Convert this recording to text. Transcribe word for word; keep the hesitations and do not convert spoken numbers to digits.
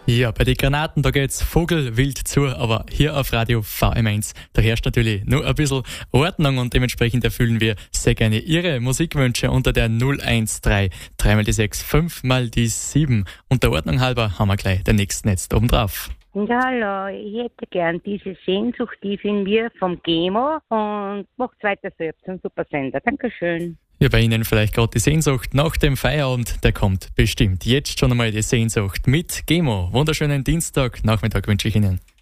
Ja, bei den Granaten, da geht's vogelwild zu, aber hier auf Radio V M eins, da herrscht natürlich nur ein bisschen Ordnung und dementsprechend erfüllen wir sehr gerne Ihre Musikwünsche unter der null eins drei, drei mal die sechs, fünf mal die sieben. Und der Ordnung halber haben wir gleich den nächsten jetzt oben drauf. Ja, hallo, ich hätte gern diese Sehnsucht, die ist in mir vom Gemo und macht's weiter selbst, ein super Sender. Dankeschön. Ja, bei Ihnen vielleicht gerade die Sehnsucht nach dem Feierabend, der kommt bestimmt. Jetzt schon einmal die Sehnsucht mit Gemo. Wunderschönen Dienstag, Nachmittag wünsche ich Ihnen.